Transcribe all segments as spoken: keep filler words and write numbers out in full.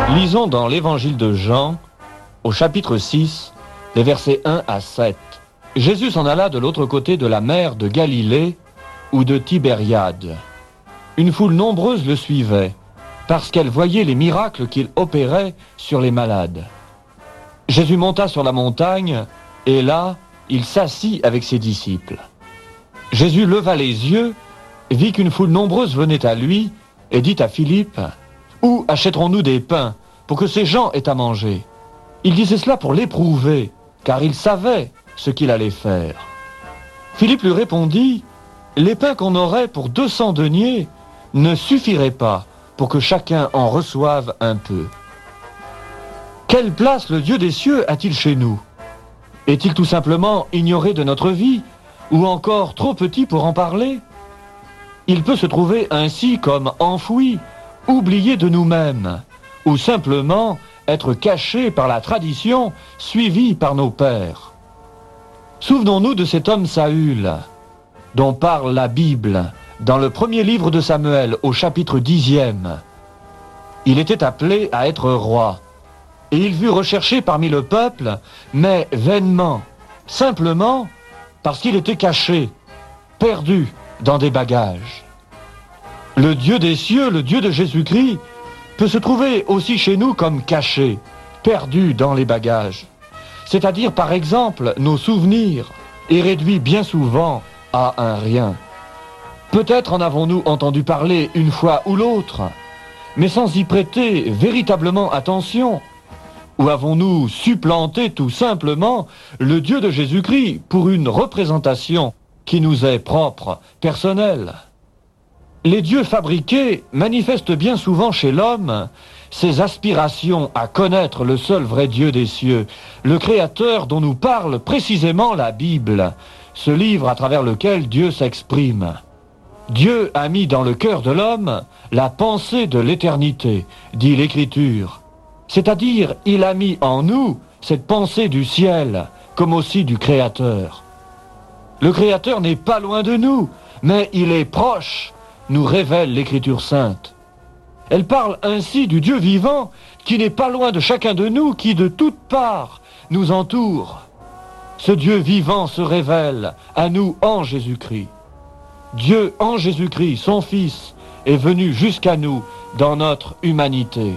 Lisons dans l'évangile de Jean, au chapitre six, les versets un à sept. Jésus s'en alla de l'autre côté de la mer de Galilée ou de Tibériade. Une foule nombreuse le suivait, parce qu'elle voyait les miracles qu'il opérait sur les malades. Jésus monta sur la montagne, et là, il s'assit avec ses disciples. Jésus leva les yeux, vit qu'une foule nombreuse venait à lui, et dit à Philippe, « Où achèterons-nous des pains pour que ces gens aient à manger ?» Il disait cela pour l'éprouver, car il savait ce qu'il allait faire. Philippe lui répondit, « Les pains qu'on aurait pour deux cents deniers ne suffiraient pas pour que chacun en reçoive un peu. » Quelle place le Dieu des cieux a-t-il chez nous? Est-il tout simplement ignoré de notre vie, ou encore trop petit pour en parler? Il peut se trouver ainsi comme enfoui, oublié de nous-mêmes, ou simplement être caché par la tradition suivie par nos pères. Souvenons-nous de cet homme Saül, dont parle la Bible dans le premier livre de Samuel, au chapitre dixième. Il était appelé à être roi, et il fut recherché parmi le peuple, mais vainement, simplement parce qu'il était caché, perdu dans des bagages. Le Dieu des cieux, le Dieu de Jésus-Christ, peut se trouver aussi chez nous comme caché, perdu dans les bagages. C'est-à-dire, par exemple, nos souvenirs, et réduits bien souvent à un rien. Peut-être en avons-nous entendu parler une fois ou l'autre, mais sans y prêter véritablement attention. Ou avons-nous supplanté tout simplement le Dieu de Jésus-Christ pour une représentation qui nous est propre, personnelle? Les dieux fabriqués manifestent bien souvent chez l'homme ses aspirations à connaître le seul vrai Dieu des cieux, le Créateur dont nous parle précisément la Bible, ce livre à travers lequel Dieu s'exprime. Dieu a mis dans le cœur de l'homme la pensée de l'éternité, dit l'Écriture. C'est-à-dire, il a mis en nous cette pensée du ciel, comme aussi du Créateur. Le Créateur n'est pas loin de nous, mais il est proche, nous révèle l'Écriture sainte. Elle parle ainsi du Dieu vivant qui n'est pas loin de chacun de nous, qui de toutes parts nous entoure. Ce Dieu vivant se révèle à nous en Jésus-Christ. Dieu en Jésus-Christ, son Fils, est venu jusqu'à nous dans notre humanité.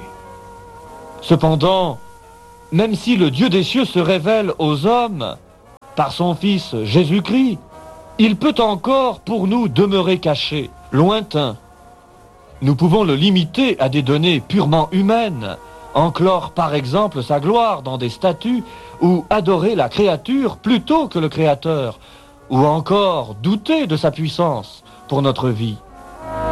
Cependant, même si le Dieu des cieux se révèle aux hommes par son Fils Jésus-Christ, il peut encore pour nous demeurer caché, lointain. Nous pouvons le limiter à des données purement humaines, enclore par exemple sa gloire dans des statues ou adorer la créature plutôt que le Créateur, ou encore douter de sa puissance pour notre vie.